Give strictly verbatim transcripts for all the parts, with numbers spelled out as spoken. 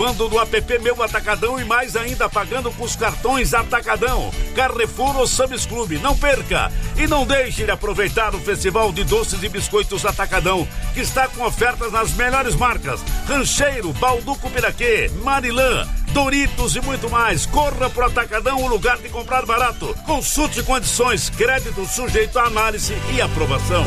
Quando no app Meu Atacadão e mais ainda pagando com os cartões Atacadão, Carrefour ou Sam's Club. Não perca! E não deixe de aproveitar o Festival de Doces e Biscoitos Atacadão, que está com ofertas nas melhores marcas: Rancheiro, Balduco Piraquê, Marilã, Doritos e muito mais. Corra pro Atacadão, o lugar de comprar barato. Consulte condições, crédito sujeito a análise e aprovação.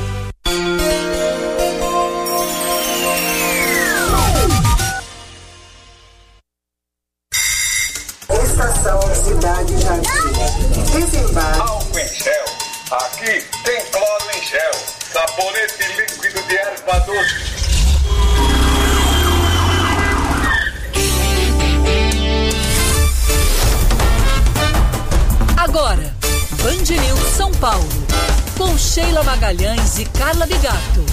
Estação Cidade Jardim. Desembarque. Álcool em gel. Aqui tem cloro em gel. Sabonete líquido de erva doce. Agora, Band News São Paulo, com Sheila Magalhães e Carla Bigato.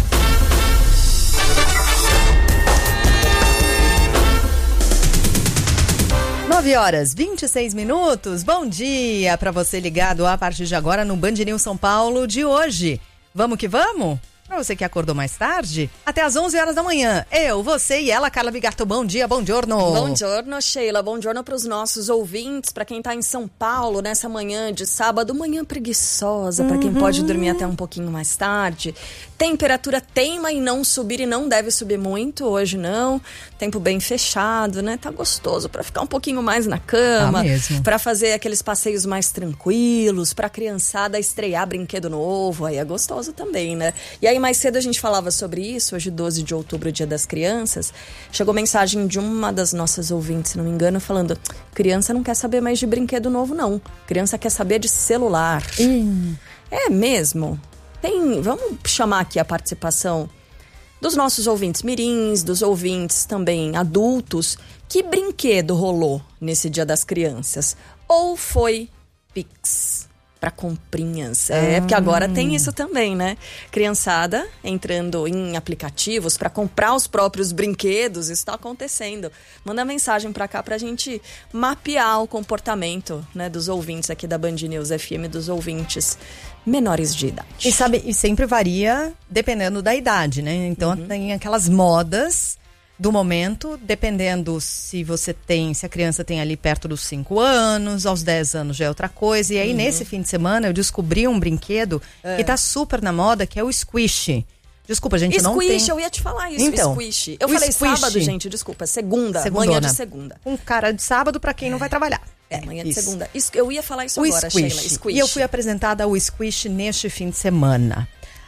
nove horas, vinte e seis minutos. Bom dia para você ligado a partir de agora no Band News São Paulo de hoje. Vamos que vamos? Para você que acordou mais tarde, até às onze horas da manhã. Eu, você e ela, Carla Bigato. Bom dia, bom giorno. Bom giorno, Sheila. Bom giorno para os nossos ouvintes, para quem está em São Paulo nessa manhã de sábado, manhã preguiçosa, para quem uhum. pode dormir até um pouquinho mais tarde. Temperatura teima em não subir e não deve subir muito, hoje não. Tempo bem fechado, né? Tá gostoso para ficar um pouquinho mais na cama, tá para fazer aqueles passeios mais tranquilos, para a criançada estrear brinquedo novo, aí é gostoso também, né? E aí mais cedo a gente falava sobre isso, hoje doze de outubro, Dia das Crianças. Chegou mensagem de uma das nossas ouvintes, se não me engano, falando: criança não quer saber mais de brinquedo novo, não. Criança quer saber de celular. Hum. É mesmo? Tem, vamos chamar aqui a participação dos nossos ouvintes mirins, dos ouvintes também adultos. Que brinquedo rolou nesse Dia das Crianças? Ou foi Pix para comprinhas? É, porque agora tem isso também, né? Criançada entrando em aplicativos para comprar os próprios brinquedos, isso está acontecendo. Manda mensagem para cá pra gente mapear o comportamento, né, dos ouvintes aqui da Band News F M, dos ouvintes menores de idade. E sabe, e sempre varia dependendo da idade, né? Então uhum. tem aquelas modas do momento, dependendo se você tem, se a criança tem ali perto dos cinco anos, aos dez anos já é outra coisa. E aí, uhum. nesse fim de semana, eu descobri um brinquedo é. que tá super na moda, que é o Squish. Desculpa, gente, Squish, não tem... Squish, eu ia te falar isso, então, Squish. Eu falei Squish. sábado, gente, desculpa, segunda, Segundona. manhã de segunda. Um cara de sábado pra quem é. não vai trabalhar. É, manhã de segunda. Eu ia falar isso o agora, Squish. Sheila. Squish. E eu fui apresentada ao Squish neste fim de semana.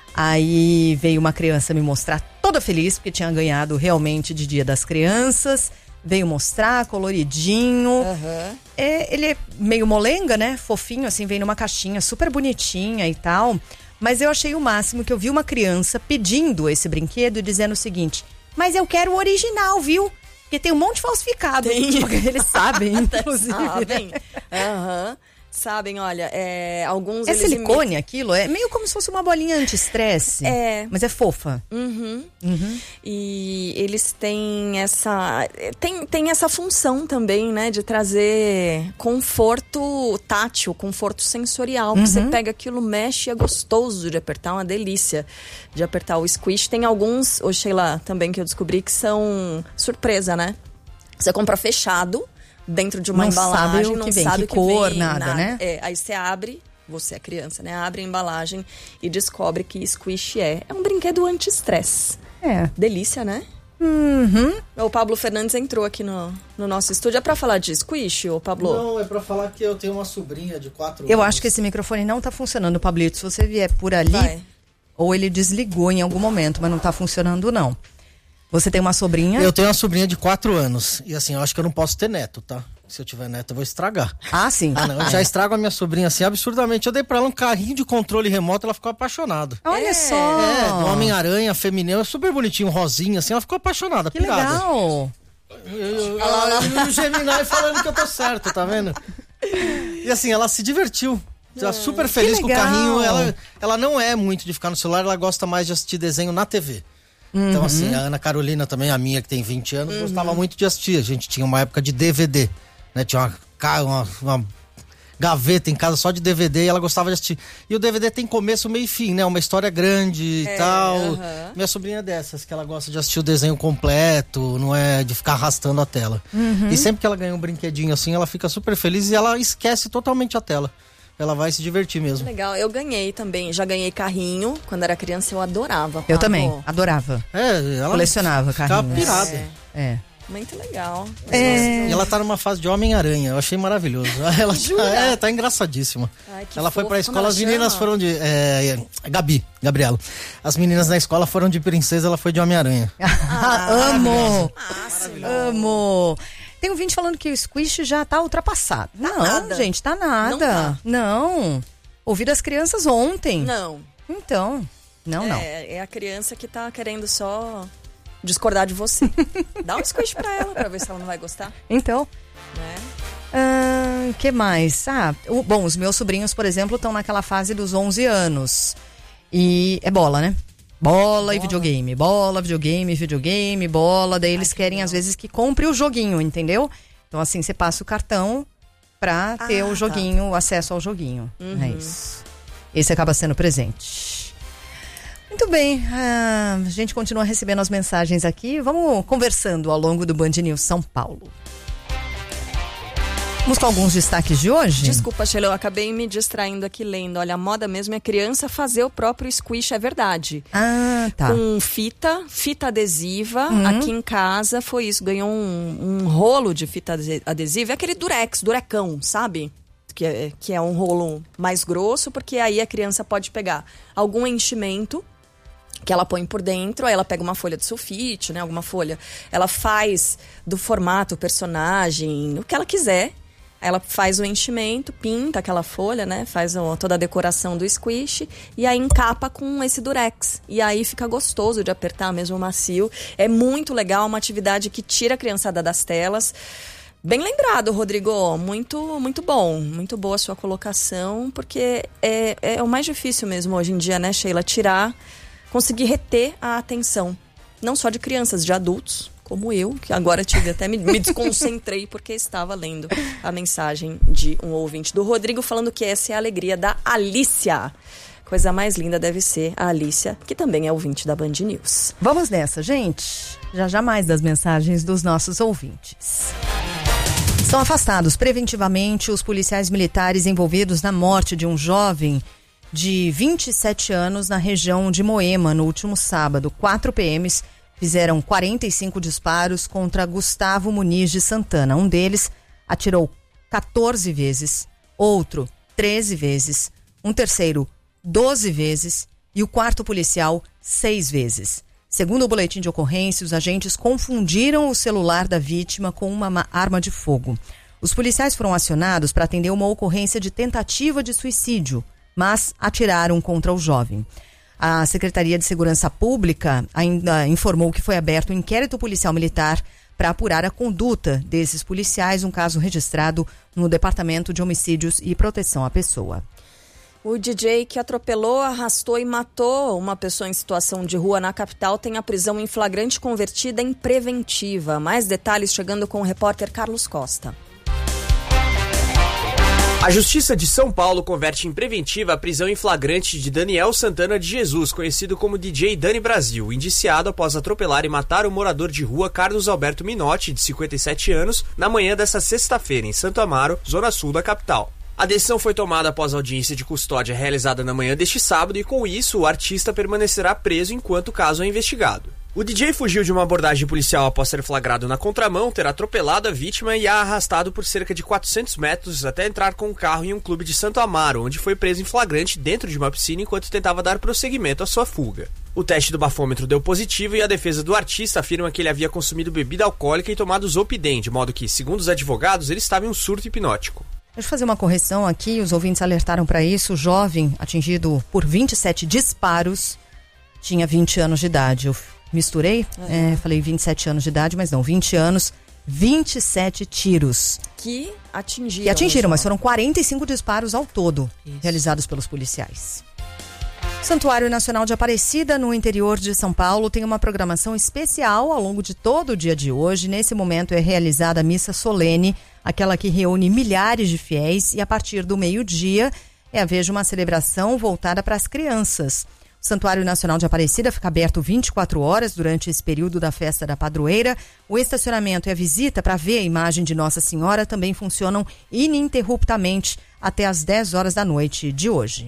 Aí veio uma criança me mostrar toda feliz, porque tinha ganhado realmente de Dia das Crianças. Veio mostrar, coloridinho. Uhum. É, ele é meio molenga, né? Fofinho, assim, veio numa caixinha super bonitinha e tal. Mas eu achei o máximo que eu vi uma criança pedindo esse brinquedo e dizendo o seguinte: mas eu quero o original, viu? Porque tem um monte de falsificado. Tem. Porque eles sabem, inclusive. Sabem. Aham. Uhum. Sabem, olha, é, alguns... É eles silicone imitam... aquilo? É meio como se fosse uma bolinha anti-estresse. É. Mas é fofa. Uhum. Uhum. E eles têm essa... Tem, tem essa função também, né? De trazer conforto tátil, conforto sensorial. Uhum. Você pega aquilo, mexe, é gostoso de apertar, uma delícia de apertar o Squish. Tem alguns, ô Sheila, também que eu descobri que são surpresa, né? Você compra fechado, dentro de uma não embalagem, sabe o não que vem, sabe que o que cor, vem, nada, nada, né? É, aí você abre, você é criança, né? Abre a embalagem e descobre que Squish é. É um brinquedo anti-estresse. É. Delícia, né? Uhum. O Pablo Fernandes entrou aqui no, no nosso estúdio. É pra falar de Squish, ô Pablo? Não, é pra falar que eu tenho uma sobrinha de quatro Eu anos. acho que esse microfone não tá funcionando, Pablito. Se você vier por ali, Vai. ou ele desligou em algum momento, mas não tá funcionando, não. Você tem uma sobrinha? Eu tenho uma sobrinha de quatro anos. E assim, eu acho que eu não posso ter neto, tá? Se eu tiver neto, eu vou estragar. Ah, sim. Ah, não, eu já estrago a minha sobrinha assim absurdamente. Eu dei pra ela um carrinho de controle remoto, ela ficou apaixonada. Olha É. só. É, do Homem-Aranha feminino, é super bonitinho, rosinha, assim, ela ficou apaixonada, Que pirada. legal. Eu, eu, eu, o Gemini falando que eu tô certo, tá vendo? E assim, ela se divertiu. Ela super feliz com o carrinho. Ela, ela não é muito de ficar no celular, ela gosta mais de assistir desenho na T V. Uhum. Então assim, a Ana Carolina também, a minha que tem vinte anos, uhum. gostava muito de assistir. A gente tinha uma época de D V D, né? Tinha uma, uma, uma gaveta em casa só de D V D e ela gostava de assistir. E o D V D tem começo, meio e fim, né? Uma história grande É, e tal. aham. Minha sobrinha é dessas, que ela gosta de assistir o desenho completo, não é de ficar arrastando a tela. E sempre que ela ganha um brinquedinho assim, ela fica super feliz e ela esquece totalmente a tela. Ela vai se divertir mesmo. Legal, eu ganhei também, já ganhei carrinho. Quando era criança eu adorava. Eu Pablo. também, adorava. É, ela Colecionava ficava carrinhos. pirada. É. É. Muito legal. É. E ela tá numa fase de Homem-Aranha, eu achei maravilhoso. Ela Jura? tá, é, tá engraçadíssima. Ai, que Ela foi fofo. pra Como escola, ela as meninas chama? foram de. É, é, Gabi, Gabriela. As meninas na escola foram de princesa, ela foi de Homem-Aranha. Amo! Máximo. Amo! Tem um vídeo falando que o squish já tá ultrapassado. não, nada. gente, tá nada. Não tá. Não. Ouvi das crianças ontem. Não. Então, não, não. É, é a criança que tá querendo só discordar de você. Dá um squish pra ela, pra ver se ela não vai gostar. Então, Né? o que mais? Ah, o- bom, os meus sobrinhos, por exemplo, estão naquela fase dos onze anos. E é bola, né? Bola, e videogame. Bola, videogame, videogame, bola. Daí eles querem, às vezes, que compre o joguinho, entendeu? Então, assim, você passa o cartão pra ter Ah, o tá. joguinho, o acesso ao joguinho. É isso. Esse acaba sendo presente. Muito bem, ah, a gente continua recebendo as mensagens aqui. Vamos conversando ao longo do Band News São Paulo. Vamos com alguns destaques de hoje? Desculpa, Sheila, eu acabei me distraindo aqui lendo. Olha, a moda mesmo é criança fazer o próprio squish, é verdade. Ah, tá. Com fita, fita adesiva. Aqui em casa foi isso, ganhou um, um rolo de fita ade- adesiva. É aquele durex, durecão, sabe? Que é, que é um rolo mais grosso, porque aí a criança pode pegar algum enchimento que ela põe por dentro, aí ela pega uma folha de sulfite, né, alguma folha. Ela faz do formato, personagem, o que ela quiser. Aí ela faz o enchimento, pinta aquela folha, né, faz o- toda a decoração do squish e aí encapa com esse durex. E aí fica gostoso de apertar, mesmo macio. É muito legal, uma atividade que tira a criançada das telas. Bem lembrado, Rodrigo. Muito, muito bom. Muito boa a sua colocação, porque é, é o mais difícil mesmo hoje em dia, né, Sheila? Tirar, conseguir reter a atenção. Não só de crianças, de adultos, como eu, que agora tive até me, me desconcentrei porque estava lendo a mensagem de um ouvinte do Rodrigo falando que essa é a alegria da Alícia. Coisa mais linda deve ser a Alícia, que também é ouvinte da Band News. Vamos nessa, gente. Já já mais das mensagens dos nossos ouvintes. São afastados preventivamente os policiais militares envolvidos na morte de um jovem de vinte e sete anos na região de Moema no último sábado. Quatro P Ms fizeram quarenta e cinco disparos contra Gustavo Muniz de Santana. Um deles atirou quatorze vezes, outro treze vezes, um terceiro doze vezes e o quarto policial seis vezes. Segundo o boletim de ocorrência, os agentes confundiram o celular da vítima com uma ma- arma de fogo. Os policiais foram acionados para atender uma ocorrência de tentativa de suicídio, mas atiraram contra o jovem. A Secretaria de Segurança Pública ainda informou que foi aberto um inquérito policial militar para apurar a conduta desses policiais, um caso registrado no Departamento de Homicídios e Proteção à Pessoa. O D J que atropelou, arrastou e matou uma pessoa em situação de rua na capital tem a prisão em flagrante convertida em preventiva. Mais detalhes chegando com o repórter Carlos Costa. A Justiça de São Paulo converte em preventiva a prisão em flagrante de Daniel Santana de Jesus, conhecido como D J Dani Brasil, indiciado após atropelar e matar o morador de rua Carlos Alberto Minotti, de cinquenta e sete anos, na manhã desta sexta-feira, em Santo Amaro, zona sul da capital. A decisão foi tomada após a audiência de custódia realizada na manhã deste sábado e, com isso, o artista permanecerá preso enquanto o caso é investigado. O D J fugiu de uma abordagem policial após ser flagrado na contramão, ter atropelado a vítima e a arrastado por cerca de quatrocentos metros até entrar com o carro em um clube de Santo Amaro, onde foi preso em flagrante dentro de uma piscina enquanto tentava dar prosseguimento à sua fuga. O teste do bafômetro deu positivo e a defesa do artista afirma que ele havia consumido bebida alcoólica e tomado Zolpidem, de modo que, segundo os advogados, ele estava em um surto hipnótico. Deixa eu fazer uma correção aqui, os ouvintes alertaram para isso. O jovem, atingido por vinte e sete disparos, tinha vinte anos de idade. Eu misturei, é, falei vinte e sete anos de idade, mas não, vinte anos, vinte e sete tiros. Que atingiram. E atingiram, o mas jovem. foram quarenta e cinco disparos ao todo, Isso. realizados pelos policiais. O Santuário Nacional de Aparecida, no interior de São Paulo, tem uma programação especial ao longo de todo o dia de hoje. Nesse momento é realizada a missa solene, aquela que reúne milhares de fiéis, e a partir do meio-dia é a vez de uma celebração voltada para as crianças. O Santuário Nacional de Aparecida fica aberto vinte e quatro horas durante esse período da festa da padroeira. O estacionamento e a visita para ver a imagem de Nossa Senhora também funcionam ininterruptamente até às dez horas da noite de hoje.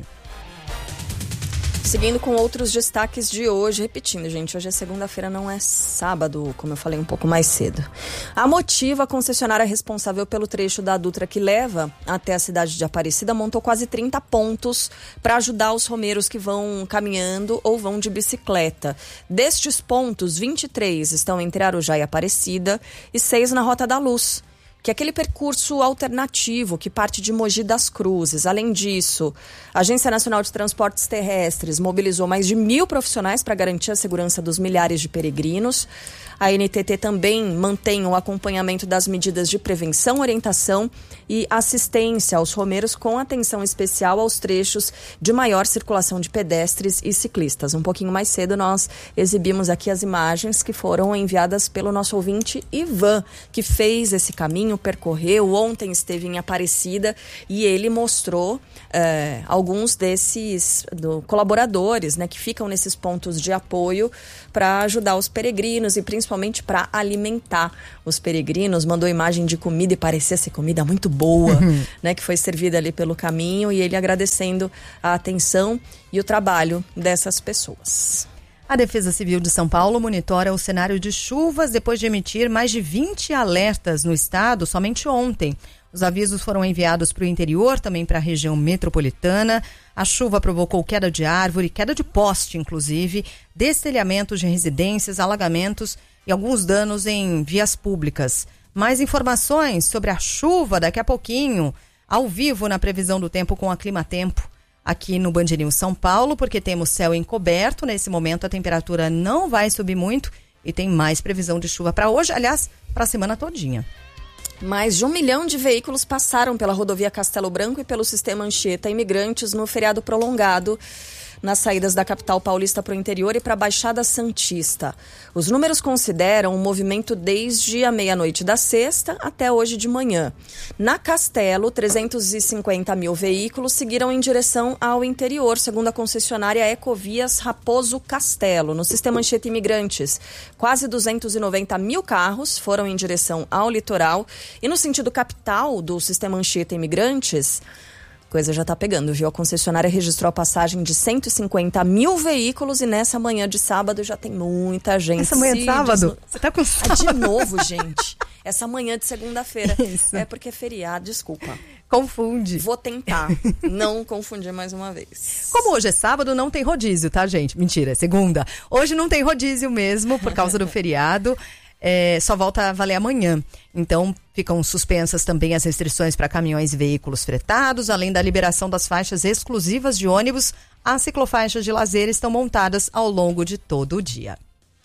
Seguindo com outros destaques de hoje, repetindo, gente, hoje é segunda-feira, não é sábado, como eu falei um pouco mais cedo. A Motiva, a concessionária responsável pelo trecho da Dutra que leva até a cidade de Aparecida, montou quase trinta pontos para ajudar os romeiros que vão caminhando ou vão de bicicleta. Destes pontos, vinte e três estão entre Arujá e Aparecida e seis na Rota da Luz, que é aquele percurso alternativo que parte de Mogi das Cruzes. Além disso, a Agência Nacional de Transportes Terrestres mobilizou mais de mil profissionais para garantir a segurança dos milhares de peregrinos. A N T T também mantém o acompanhamento das medidas de prevenção, orientação e assistência aos romeiros, com atenção especial aos trechos de maior circulação de pedestres e ciclistas. Um pouquinho mais cedo nós exibimos aqui as imagens que foram enviadas pelo nosso ouvinte Ivan, que fez esse caminho, percorreu, ontem esteve em Aparecida e ele mostrou é, alguns desses do, colaboradores, né, que ficam nesses pontos de apoio para ajudar os peregrinos e principalmente para alimentar os peregrinos. Mandou imagem de comida e parecia ser comida muito boa, uhum. né, que foi servida ali pelo caminho, e ele agradecendo a atenção e o trabalho dessas pessoas. A Defesa Civil de São Paulo monitora o cenário de chuvas depois de emitir mais de vinte alertas no estado somente ontem. Os avisos foram enviados para o interior, também para a região metropolitana. A chuva provocou queda de árvore, queda de poste, inclusive, destelhamentos de residências, alagamentos e alguns danos em vias públicas. Mais informações sobre a chuva daqui a pouquinho, ao vivo na previsão do tempo com a Climatempo, aqui no Band News São Paulo, porque temos céu encoberto. Nesse momento a temperatura não vai subir muito e tem mais previsão de chuva para hoje, aliás, para a semana todinha. Mais de um milhão de veículos passaram pela rodovia Castelo Branco e pelo sistema Anchieta Imigrantes no feriado prolongado nas saídas da capital paulista para o interior e para a Baixada Santista. Os números consideram o movimento desde a meia-noite da sexta até hoje de manhã. Na Castelo, trezentos e cinquenta mil veículos seguiram em direção ao interior, segundo a concessionária Ecovias Raposo Castelo. No sistema Anchieta Imigrantes, quase duzentos e noventa mil carros foram em direção ao litoral. E no sentido capital do sistema Anchieta Imigrantes, coisa já tá pegando, viu? A concessionária registrou a passagem de cento e cinquenta mil veículos e nessa manhã de sábado já tem muita gente. Essa manhã de sábado? Desno... Você tá com sábado? De novo, gente. Essa manhã de segunda-feira. Isso. É porque é feriado, desculpa. Confunde. Vou tentar não confundir mais uma vez. Como hoje é sábado, não tem rodízio, tá, gente? Mentira, é segunda. Hoje não tem rodízio mesmo, por causa do feriado. É, só volta a valer amanhã. Então, ficam suspensas também as restrições para caminhões e veículos fretados, além da liberação das faixas exclusivas de ônibus. As ciclofaixas de lazer estão montadas ao longo de todo o dia.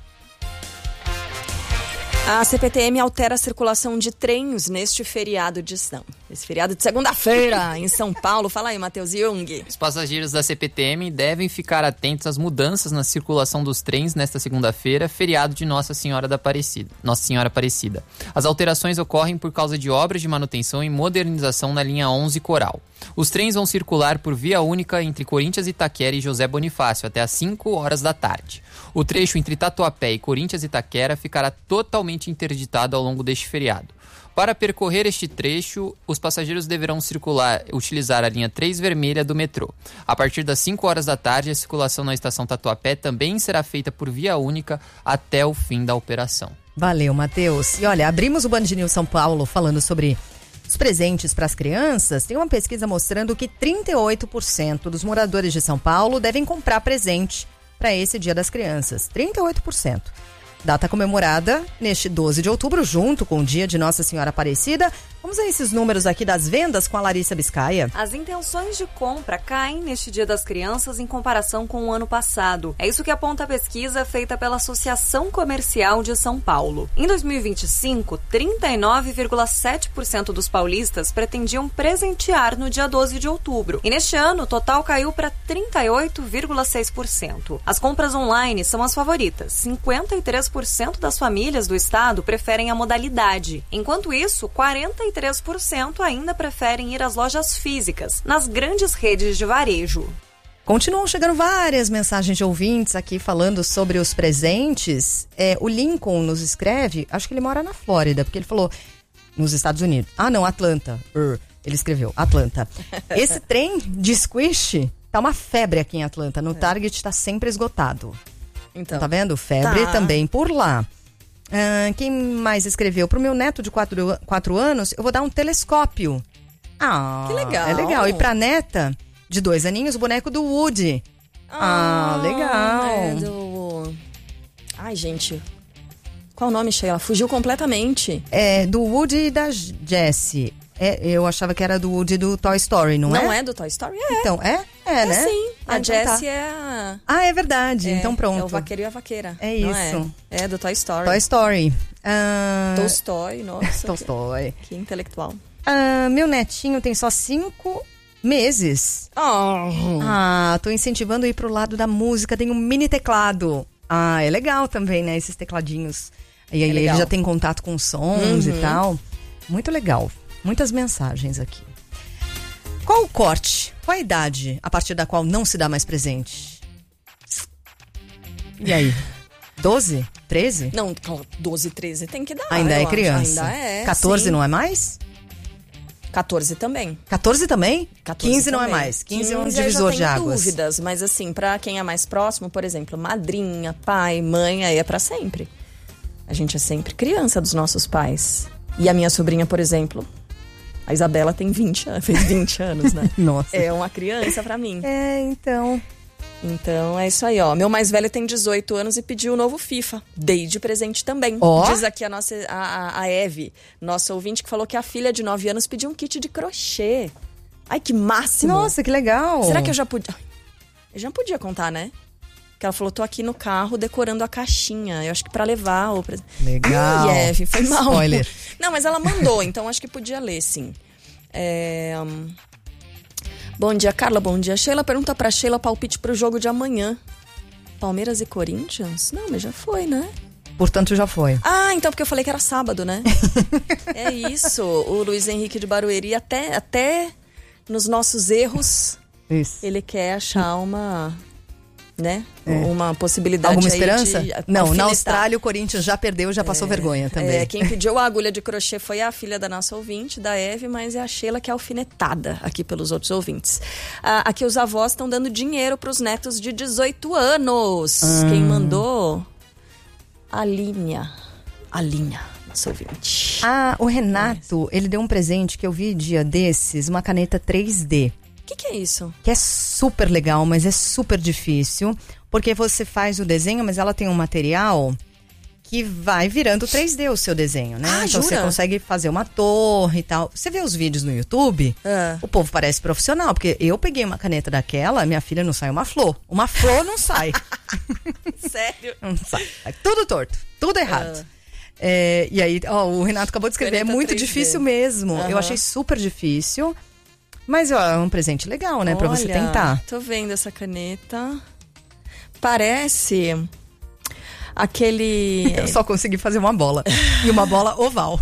A C P T M altera a circulação de trens neste feriado de São. Esse feriado de segunda-feira em São Paulo. Fala aí, Matheus Jung. Os passageiros da C P T M devem ficar atentos às mudanças na circulação dos trens nesta segunda-feira, feriado de Nossa Senhora da Aparecida. Nossa Senhora Aparecida. As alterações ocorrem por causa de obras de manutenção e modernização na linha onze Coral. Os trens vão circular por via única entre Corinthians Itaquera e José Bonifácio até às cinco horas da tarde. O trecho entre Tatuapé e Corinthians Itaquera ficará totalmente interditado ao longo deste feriado. Para percorrer este trecho, os passageiros deverão circular, utilizar a linha três vermelha do metrô. A partir das cinco horas da tarde, a circulação na estação Tatuapé também será feita por via única até o fim da operação. Valeu, Matheus. E olha, abrimos o Band News São Paulo falando sobre os presentes para as crianças. Tem uma pesquisa mostrando que trinta e oito por cento dos moradores de São Paulo devem comprar presente para esse Dia das Crianças. trinta e oito por cento. Data comemorada neste doze de outubro, junto com o dia de Nossa Senhora Aparecida, Vamos a esses números aqui das vendas com a Larissa Biscaia. As intenções de compra caem neste Dia das Crianças em comparação com o ano passado. É isso que aponta a pesquisa feita pela Associação Comercial de São Paulo. Em dois mil e vinte e cinco, trinta e nove vírgula sete por cento dos paulistas pretendiam presentear no dia doze de outubro. E neste ano, o total caiu para trinta e oito vírgula seis por cento. As compras online são as favoritas. cinquenta e três por cento das famílias do estado preferem a modalidade. Enquanto isso, quarenta e três por cento ainda preferem ir às lojas físicas, nas grandes redes de varejo. Continuam chegando várias mensagens de ouvintes aqui falando sobre os presentes. É, o Lincoln nos escreve, acho que ele mora na Flórida, porque ele falou nos Estados Unidos. Ah, não, Atlanta. Uh, ele escreveu, Atlanta. Esse trem de squish tá uma febre aqui em Atlanta. No Target tá sempre esgotado. Então, tá vendo? Febre tá. Também por lá. Ah, quem mais escreveu? Pro meu neto de quatro anos, eu vou dar um telescópio. Ah, que legal. É legal. E pra neta, de dois aninhos, o boneco do Woody. Ah, ah legal. É do... Ai, gente. Qual o nome, Sheila? Fugiu completamente. É, do Woody e da Jessie. É, eu achava que era do Woody do Toy Story, não, não é? é? Não é do Toy Story? É. Então, é? É, é né? Sim. A então Jessie tá. é a... Ah, é verdade. É, então pronto. É o vaqueiro e a vaqueira. É isso. É? é do Toy Story. Toy Story. Ah... Tolstói, nossa. Tolstói. Que, que intelectual. Ah, meu netinho tem só cinco meses. Oh. Ah, tô incentivando a ir pro lado da música. Tem um mini teclado. Ah, é legal também, né? Esses tecladinhos. E aí é ele já tem contato com sons uhum. e tal. Muito legal. Muitas mensagens aqui. Qual o corte? Qual a idade a partir da qual não se dá mais presente? E aí? doze? treze? Não, doze, treze tem que dar. Ainda é criança. Ainda é. catorze sim. não é mais? catorze também. catorze também? catorze quinze também. não é mais. quinze, quinze é um divisor divisor de águas. Dúvidas, mas assim, pra quem é mais próximo, por exemplo, madrinha, pai, mãe, aí é pra sempre. A gente é sempre criança dos nossos pais. E a minha sobrinha, por exemplo, a Isabela tem vinte anos, fez vinte anos, né? Nossa. É uma criança pra mim. É, então. Então é isso aí, ó. Meu mais velho tem dezoito anos e pediu o novo FIFA. Dei de presente também. Oh. Diz aqui a nossa a, a Eve, nossa ouvinte, que falou que a filha de nove anos pediu um kit de crochê. Ai, que máximo. Nossa, que legal. Será que eu já podia... Eu já podia contar, né? Que ela falou, tô aqui no carro decorando a caixinha. Eu acho que pra levar ou... Pra... Legal. Ai, Eve, foi mal. Spoiler. Não, mas ela mandou, então acho que podia ler, sim. É... Bom dia, Carla. Bom dia, Sheila. Pergunta pra Sheila palpite pro jogo de amanhã. Palmeiras e Corinthians? Não, mas já foi, né? Portanto, já foi. Ah, então porque eu falei que era sábado, né? É isso. O Luiz Henrique de Barueri, até, até nos nossos erros, isso. Ele quer achar uma... né? É. Uma possibilidade. Alguma esperança? Aí de não, alfinetar. na Austrália o Corinthians já perdeu, já passou é, vergonha também. É, quem pediu a agulha de crochê foi a filha da nossa ouvinte, da Eve, mas é a Sheila que é alfinetada aqui pelos outros ouvintes. Ah, aqui os avós estão dando dinheiro para os netos de dezoito anos. Hum. Quem mandou? A Linha. A Linha, nossa ouvinte. Ah, o Renato, é. ele deu um presente que eu vi dia desses, uma caneta três D. O que, que é isso? Que é super legal, mas é super difícil. Porque você faz o desenho, mas ela tem um material que vai virando três D o seu desenho, né? Ah, então jura? você consegue fazer uma torre e tal. Você vê os vídeos no YouTube, ah. o povo parece profissional. Porque eu peguei uma caneta daquela, minha filha não sai uma flor. Uma flor não sai. Sério? Não sai. É tudo torto, tudo errado. Ah. É, e aí, ó, o Renato acabou de escrever, caneta é muito três D. Difícil mesmo. Uhum. Eu achei super difícil. Mas ó, é um presente legal, né? Olha, pra você tentar. Tô vendo essa caneta. Parece aquele... Eu só consegui fazer uma bola. E uma bola oval.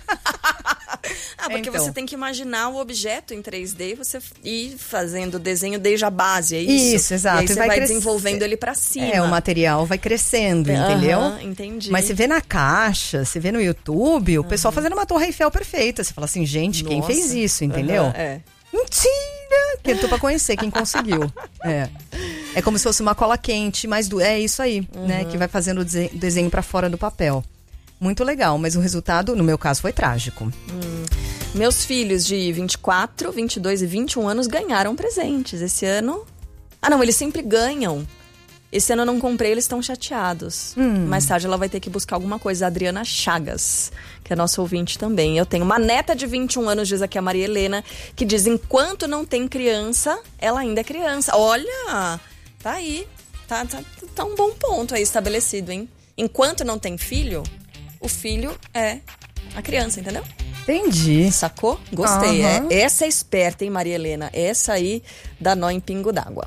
Ah, porque então. Você tem que imaginar o objeto em três D e você ir fazendo o desenho desde a base, é isso? Isso, exato. E aí você e vai, vai cres... desenvolvendo ele pra cima. É, o material vai crescendo, uhum, entendeu? Entendi. Mas você vê na caixa, você vê no YouTube, o uhum. pessoal fazendo uma Torre Eiffel perfeita. Você fala assim, gente, Nossa. Quem fez isso, entendeu? Uhum, é. Mentira! Que eu tô pra conhecer quem conseguiu. É. É como se fosse uma cola quente, mas do... é isso aí, uhum. né? Que vai fazendo o desenho, desenho pra fora do papel. Muito legal, mas o resultado, no meu caso, foi trágico. Hum. Meus filhos de vinte e quatro, vinte e dois e vinte e um anos ganharam presentes. Esse ano... Ah, não, eles sempre ganham. Esse ano eu não comprei, eles estão chateados. Hum. Mais tarde ela vai ter que buscar alguma coisa. A Adriana Chagas, que é nossa ouvinte também. Eu tenho uma neta de vinte e um anos, diz aqui a Maria Helena, que diz, enquanto não tem criança, ela ainda é criança. Olha, tá aí. Tá, tá, tá um bom ponto aí estabelecido, hein? Enquanto não tem filho, o filho é a criança, entendeu? Entendi. Sacou? Gostei. Uhum. É, essa é esperta, hein, Maria Helena? Essa aí dá nó em pingo d'água.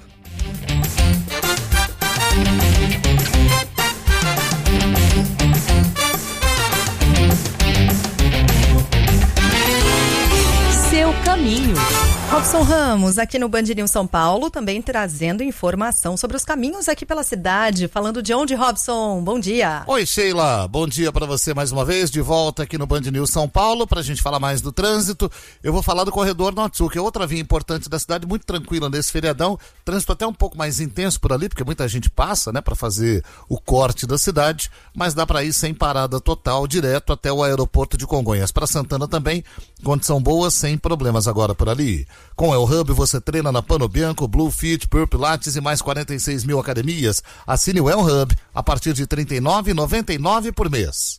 Seu caminho. Robson Ramos, aqui no Band News São Paulo, também trazendo informação sobre os caminhos aqui pela cidade. Falando de onde, Robson? Bom dia. Oi, Sheila. Bom dia para você mais uma vez, de volta aqui no Band News São Paulo, pra gente falar mais do trânsito. Eu vou falar do Corredor Norte-Sul, que é outra via importante da cidade, muito tranquila nesse feriadão. Trânsito até um pouco mais intenso por ali, porque muita gente passa, né, pra fazer o corte da cidade, mas dá pra ir sem parada total, direto até o aeroporto de Congonhas. Pra Santana também, condição boa, sem problemas agora por ali. Com o El Hub você treina na Pano Bianco, Blue Fit, Pure Pilates e mais quarenta e seis mil academias. Assine o El Hub a partir de trinta e nove reais e noventa e nove centavos por mês.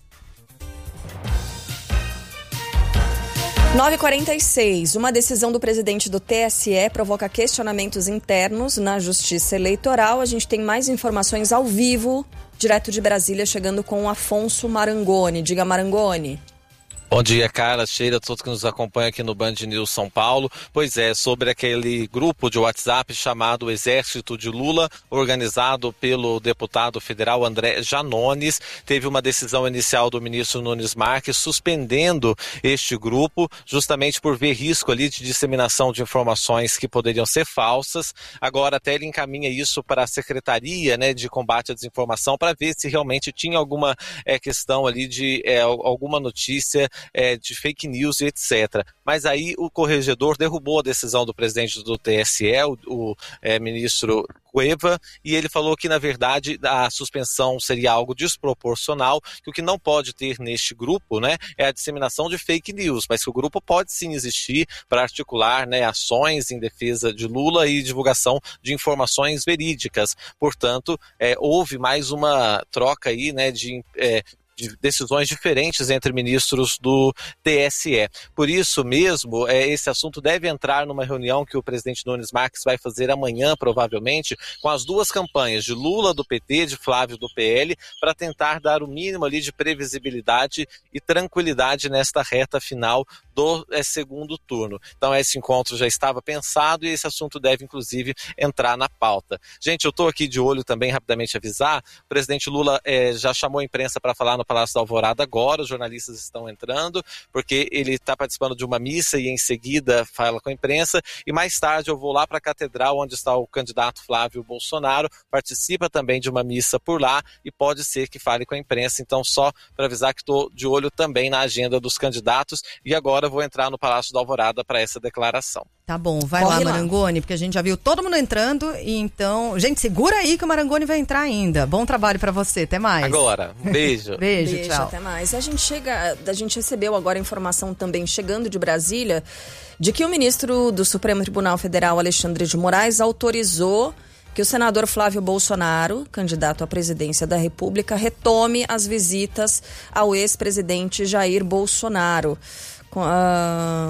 nove e quarenta e seis. Uma decisão do presidente do T S E provoca questionamentos internos na Justiça Eleitoral. A gente tem mais informações ao vivo, direto de Brasília, chegando com o Afonso Marangoni. Diga, Marangoni. Bom dia, Carla, Sheila, todos que nos acompanham aqui no Band News São Paulo. Pois é, sobre aquele grupo de WhatsApp chamado Exército de Lula, organizado pelo deputado federal André Janones, teve uma decisão inicial do ministro Nunes Marques suspendendo este grupo, justamente por ver risco ali de disseminação de informações que poderiam ser falsas. Agora até ele encaminha isso para a Secretaria, né, de Combate à Desinformação para ver se realmente tinha alguma é, questão ali de é, alguma notícia É, de fake news e etcétera. Mas aí o corregedor derrubou a decisão do presidente do T S E, o, o é, ministro Cueva, e ele falou que, na verdade, a suspensão seria algo desproporcional, que o que não pode ter neste grupo, né, é a disseminação de fake news, mas que o grupo pode sim existir para articular, né, ações em defesa de Lula e divulgação de informações verídicas. Portanto, é, houve mais uma troca aí, né, de... É, de decisões diferentes entre ministros do T S E. Por isso mesmo, é, esse assunto deve entrar numa reunião que o presidente Nunes Marques vai fazer amanhã, provavelmente, com as duas campanhas, de Lula do P T, de Flávio do P L, para tentar dar o mínimo ali de previsibilidade e tranquilidade nesta reta final do é, segundo turno. Então esse encontro já estava pensado e esse assunto deve, inclusive, entrar na pauta. Gente, eu estou aqui de olho também, rapidamente avisar, o presidente Lula é, já chamou a imprensa para falar no Palácio da Alvorada agora, os jornalistas estão entrando, porque ele está participando de uma missa e em seguida fala com a imprensa, e mais tarde eu vou lá para a Catedral, onde está o candidato Flávio Bolsonaro, participa também de uma missa por lá e pode ser que fale com a imprensa. Então só para avisar que estou de olho também na agenda dos candidatos, e agora vou entrar no Palácio da Alvorada para essa declaração. Tá bom, vai Corre lá, lá, Marangoni, porque a gente já viu todo mundo entrando, e então... Gente, segura aí que o Marangoni vai entrar ainda. Bom trabalho pra você, até mais. Agora, um beijo. beijo, Beijo, tchau. até mais. A gente chega, a gente recebeu agora informação também, chegando de Brasília, de que o ministro do Supremo Tribunal Federal, Alexandre de Moraes, autorizou que o senador Flávio Bolsonaro, candidato à presidência da República, retome as visitas ao ex-presidente Jair Bolsonaro. Com a...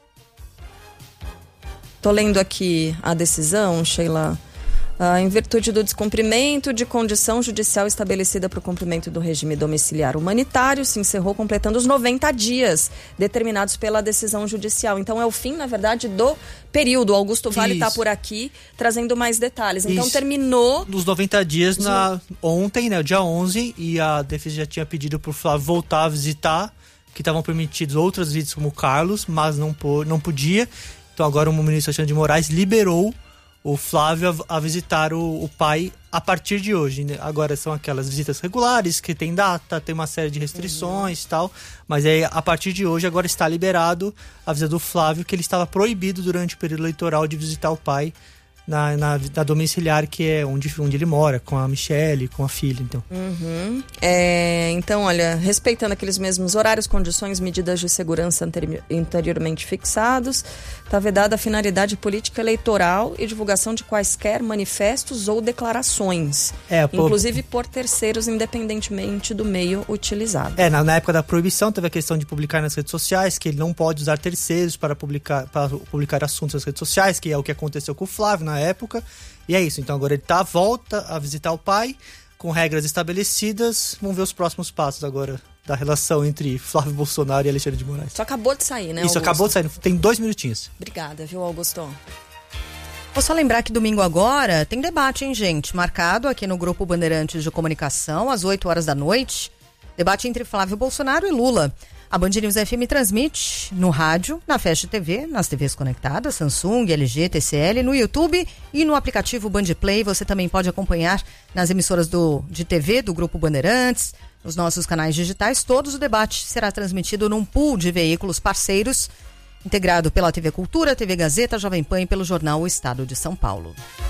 Tô lendo aqui a decisão, Sheila. Ah, em virtude do descumprimento de condição judicial estabelecida para o cumprimento do regime domiciliar humanitário, se encerrou completando os noventa dias determinados pela decisão judicial. Então é o fim, na verdade, do período. O Augusto Vale está por aqui trazendo mais detalhes. Então Isso. terminou... Nos noventa dias, na... ontem, né, dia onze, e a defesa já tinha pedido para o Flávio voltar a visitar, que estavam permitidos outras visitas como o Carlos, mas não, pô, não podia. Então agora o ministro Alexandre de Moraes liberou o Flávio a, a visitar o, o pai a partir de hoje. Né? Agora são aquelas visitas regulares, que tem data, tem uma série de restrições e uhum. tal, mas aí a partir de hoje agora está liberado a visita do Flávio, que ele estava proibido durante o período eleitoral de visitar o pai. na, na, na domiciliar, que é onde, onde ele mora, com a Michelle, com a filha, então. Uhum. É, então, olha, respeitando aqueles mesmos horários, condições, medidas de segurança anteri- anteriormente fixados, está vedada a finalidade política eleitoral e divulgação de quaisquer manifestos ou declarações, É, pô- inclusive por terceiros, independentemente do meio utilizado. É, na, na época da proibição teve a questão de publicar nas redes sociais, que ele não pode usar terceiros para publicar, para publicar assuntos nas redes sociais, que é o que aconteceu com o Flávio na época. E é isso, então agora ele tá, volta a visitar o pai, com regras estabelecidas. Vamos ver os próximos passos agora da relação entre Flávio Bolsonaro e Alexandre de Moraes. Isso acabou de sair, né, Isso, Augusto? acabou de sair, tem dois minutinhos. Obrigada, viu, Augusto? Vou só lembrar que domingo agora tem debate, hein, gente? Marcado aqui no Grupo Bandeirantes de Comunicação, às oito horas da noite. Debate entre Flávio Bolsonaro e Lula. A Band News F M transmite no rádio, na Fast T V, nas T Vs conectadas, Samsung, L G, T C L, no YouTube e no aplicativo Band Play. Você também pode acompanhar nas emissoras do, de T V do Grupo Bandeirantes, nos nossos canais digitais. Todos o debate será transmitido num pool de veículos parceiros, integrado pela T V Cultura, T V Gazeta, Jovem Pan e pelo jornal O Estado de São Paulo.